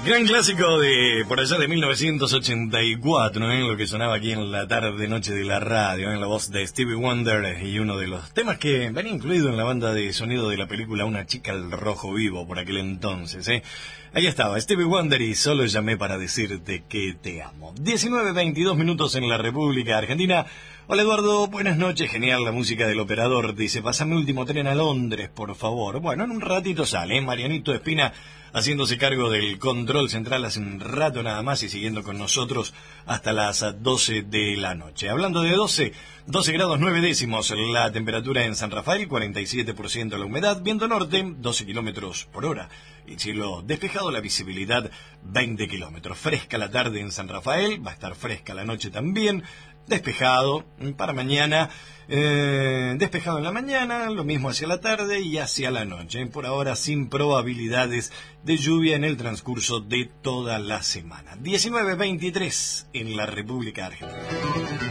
Gran clásico de por allá de 1984, lo que sonaba aquí en la tarde-noche de la radio, en la voz de Stevie Wonder, y uno de los temas que venía incluido en la banda de sonido de la película Una chica al rojo vivo por aquel entonces. Ahí estaba Stevie Wonder y Solo llamé para decirte que te amo. 19:22 minutos en la República Argentina. Hola Eduardo, buenas noches, genial la música del operador. Dice, pásame último tren a Londres, por favor. Bueno, en un ratito sale, Marianito Espina haciéndose cargo del control central hace un rato nada más y siguiendo con nosotros hasta las 12 de la noche. Hablando de 12 grados 9 décimos la temperatura en San Rafael, 47% la humedad, viento norte, 12 kilómetros por hora. El cielo despejado, la visibilidad 20 kilómetros. Fresca la tarde en San Rafael, va a estar fresca la noche también. Despejado para mañana, despejado en la mañana, lo mismo hacia la tarde y hacia la noche. Por ahora sin probabilidades de lluvia en el transcurso de toda la semana. 19:23 en la República Argentina.